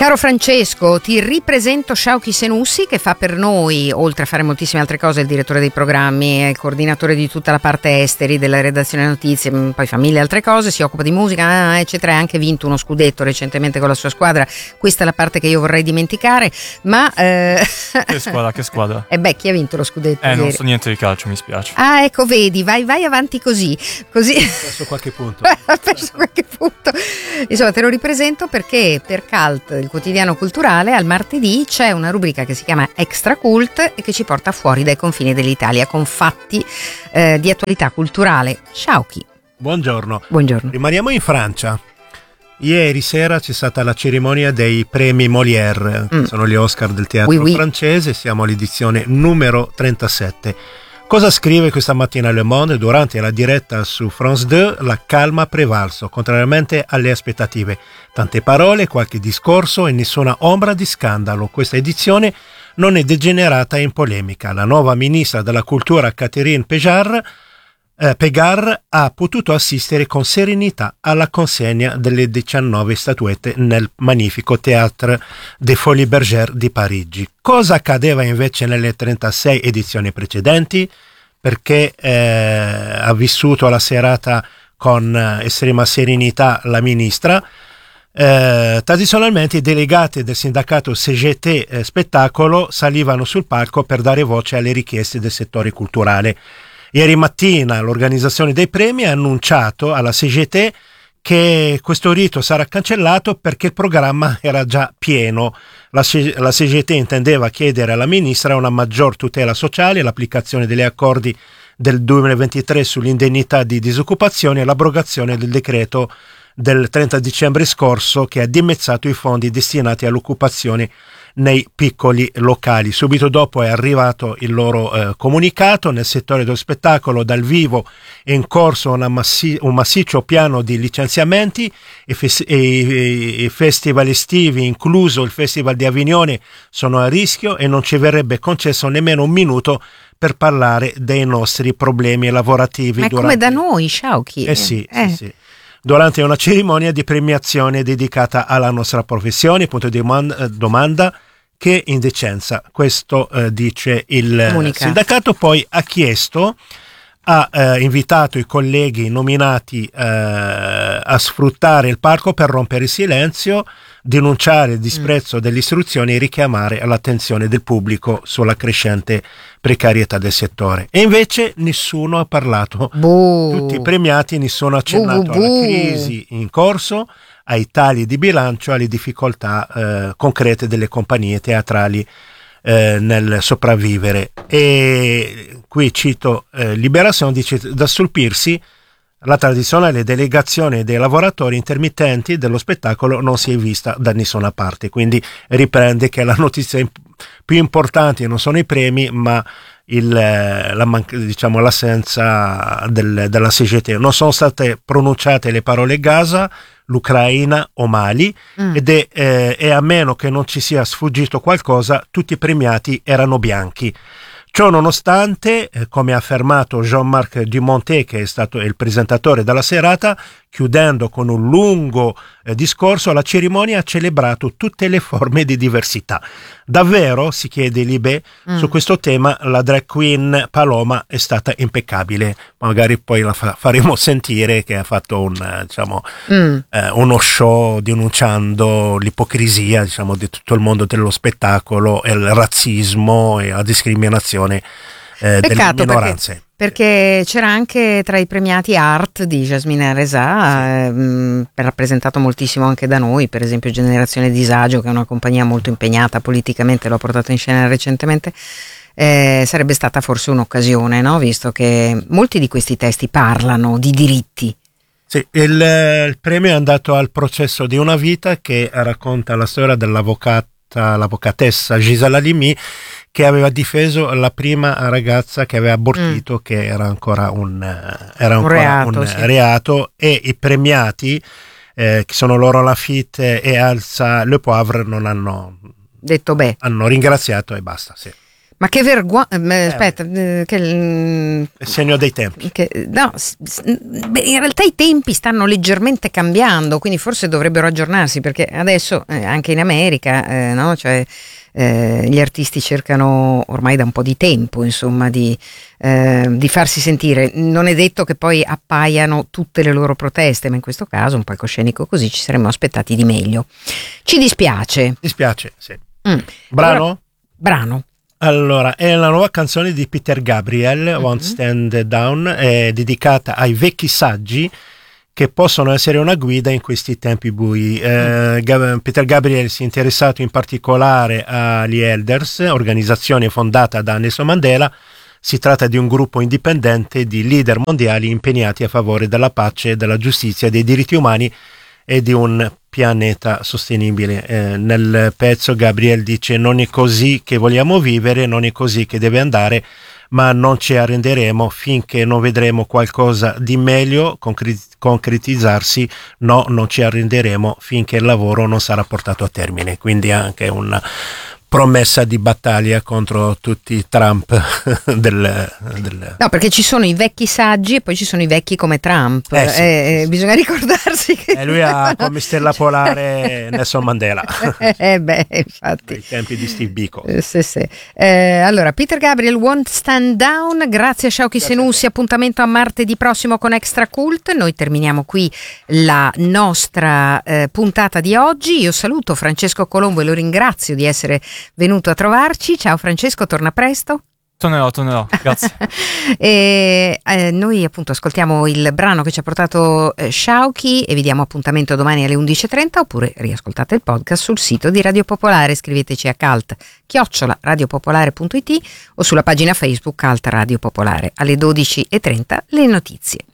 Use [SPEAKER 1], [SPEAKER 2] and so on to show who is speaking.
[SPEAKER 1] Caro Francesco, ti ripresento Shauki Senussi, che fa per noi, oltre a fare moltissime altre cose, il direttore dei programmi, è il coordinatore di tutta la parte esteri della redazione notizie, poi fa mille altre cose, si occupa di musica, eccetera, ha anche vinto uno scudetto recentemente con la sua squadra. Questa è la parte che io vorrei dimenticare, ma
[SPEAKER 2] Che squadra?
[SPEAKER 1] Chi ha vinto lo scudetto?
[SPEAKER 2] Non so niente di calcio, mi spiace.
[SPEAKER 1] Ah, ecco, vedi, vai avanti così.
[SPEAKER 3] Ha perso qualche punto.
[SPEAKER 1] Ha perso qualche punto. Insomma, te lo ripresento perché per Cult, il quotidiano culturale, al martedì c'è una rubrica che si chiama Extra Cult e che ci porta fuori dai confini dell'Italia con fatti di attualità culturale. Shauki.
[SPEAKER 3] Buongiorno.
[SPEAKER 1] Buongiorno.
[SPEAKER 3] Rimaniamo in Francia. Ieri sera c'è stata la cerimonia dei premi Molière, che sono gli Oscar del teatro francese, siamo all'edizione numero 37. Cosa scrive questa mattina Le Monde? Durante la diretta su France 2 la calma ha prevalso, contrariamente alle aspettative. Tante parole, qualche discorso e nessuna ombra di scandalo. Questa edizione non è degenerata in polemica. La nuova ministra della cultura Catherine Pégard ha potuto assistere con serenità alla consegna delle 19 statuette nel magnifico Théâtre des Folies Bergère di Parigi. Cosa accadeva invece nelle 36 edizioni precedenti? Perché ha vissuto la serata con estrema serenità la ministra. Tradizionalmente i delegati del sindacato CGT Spettacolo salivano sul palco per dare voce alle richieste del settore culturale. Ieri mattina l'organizzazione dei premi ha annunciato alla CGT che questo rito sarà cancellato perché il programma era già pieno. La CGT intendeva chiedere alla ministra una maggior tutela sociale, l'applicazione degli accordi del 2023 sull'indennità di disoccupazione e l'abrogazione del decreto del 30 dicembre scorso che ha dimezzato i fondi destinati all'occupazione nei piccoli locali. Subito dopo è arrivato il loro comunicato. Nel settore dello spettacolo dal vivo è in corso un massiccio piano di licenziamenti e i festival estivi, incluso il Festival di Avignone, sono a rischio e non ci verrebbe concesso nemmeno un minuto per parlare dei nostri problemi lavorativi.
[SPEAKER 1] Ma è come da noi, Shauki.
[SPEAKER 3] Sì. Durante una cerimonia di premiazione dedicata alla nostra professione, punto di domanda, che indecenza, questo dice il sindacato. Poi ha invitato i colleghi nominati a sfruttare il palco per rompere il silenzio, denunciare il disprezzo delle istruzioni e richiamare l'attenzione del pubblico sulla crescente precarietà del settore. E invece nessuno ha parlato. Tutti i premiati, nessuno ha accennato alla crisi in corso, ai tagli di bilancio, alle difficoltà concrete delle compagnie teatrali nel sopravvivere. E qui cito Libération, dice: da stupirsi, la tradizionale delegazione dei lavoratori intermittenti dello spettacolo non si è vista da nessuna parte. Quindi riprende che la notizia più importante non sono i premi, ma l'assenza della CGT. Non sono state pronunciate le parole Gaza, l'Ucraina o Mali, e a meno che non ci sia sfuggito qualcosa, tutti i premiati erano bianchi. Ciò nonostante, come ha affermato Jean-Marc Dumontet, che è stato il presentatore della serata, chiudendo con un lungo discorso, la cerimonia ha celebrato tutte le forme di diversità. Davvero, si chiede Libé, su questo tema la drag queen Paloma è stata impeccabile. Magari poi la faremo sentire, che ha fatto uno show denunciando l'ipocrisia, di tutto il mondo dello spettacolo, e il razzismo e la discriminazione delle minoranze.
[SPEAKER 1] Perché c'era anche tra i premiati Art di Jasmine Reza, rappresentato moltissimo anche da noi, per esempio Generazione Disagio, che è una compagnia molto impegnata politicamente, l'ho portato in scena recentemente. Sarebbe stata forse un'occasione, no? Visto che molti di questi testi parlano di diritti.
[SPEAKER 3] Sì, il premio è andato al Processo di una vita, che racconta la storia dell'avvocatessa Gisela Halimi, che aveva difeso la prima ragazza che aveva abortito, che era ancora un reato, e i premiati, che sono Laurent Lafitte e Elsa Le Poivre, non hanno
[SPEAKER 1] detto beh.
[SPEAKER 3] Hanno ringraziato e basta, sì.
[SPEAKER 1] Ma che vergogna, aspetta, che
[SPEAKER 3] il segno dei tempi.
[SPEAKER 1] In realtà i tempi stanno leggermente cambiando, quindi forse dovrebbero aggiornarsi, perché adesso anche in America, no? Cioè, gli artisti cercano ormai da un po' di tempo, insomma, di farsi sentire. Non è detto che poi appaiano tutte le loro proteste, ma in questo caso un palcoscenico così ci saremmo aspettati di meglio. Ci dispiace.
[SPEAKER 3] Dispiace, sì. Brano?
[SPEAKER 1] Brano.
[SPEAKER 3] Allora, è la nuova canzone di Peter Gabriel, Won't Stand Down, è dedicata ai vecchi saggi che possono essere una guida in questi tempi bui. Peter Gabriel si è interessato in particolare agli Elders, organizzazione fondata da Nelson Mandela. Si tratta di un gruppo indipendente di leader mondiali impegnati a favore della pace, della giustizia, dei diritti umani e di un pianeta sostenibile. Nel pezzo Gabriel dice: non è così che vogliamo vivere, non è così che deve andare, ma non ci arrenderemo finché non vedremo qualcosa di meglio concretizzarsi. No, non ci arrenderemo finché il lavoro non sarà portato a termine. Quindi anche una promessa di battaglia contro tutti i Trump
[SPEAKER 1] No, perché ci sono i vecchi saggi e poi ci sono i vecchi come Trump.
[SPEAKER 3] Sì.
[SPEAKER 1] Bisogna ricordarsi che
[SPEAKER 3] lui ha come stella polare Nelson Mandela.
[SPEAKER 1] Infatti.
[SPEAKER 3] Ai tempi di Steve Biko.
[SPEAKER 1] Sì. Allora, Peter Gabriel, Won't Stand Down. Grazie a Shauki Senussi. Appuntamento a martedì prossimo con Extra Cult. Noi terminiamo qui la nostra puntata di oggi. Io saluto Francesco Colombo e lo ringrazio di essere venuto a trovarci. Ciao Francesco, torna presto.
[SPEAKER 2] Tornerò, grazie.
[SPEAKER 1] E noi appunto ascoltiamo il brano che ci ha portato Shauki e vi diamo appuntamento domani alle 11:30, oppure riascoltate il podcast sul sito di Radio Popolare. Scriveteci a cult@radiopopolare.it o sulla pagina Facebook Cult Radio Popolare. Alle 12:30 le notizie.